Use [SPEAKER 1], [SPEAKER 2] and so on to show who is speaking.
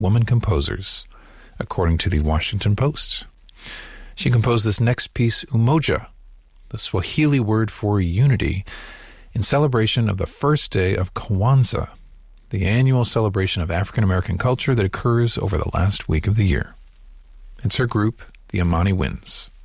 [SPEAKER 1] woman composers, according to the Washington Post. She composed this next piece, Umoja, the Swahili word for unity, in celebration of the first day of Kwanzaa, the annual celebration of African American culture that occurs over the last week of the year. It's her group, the Amani Winds.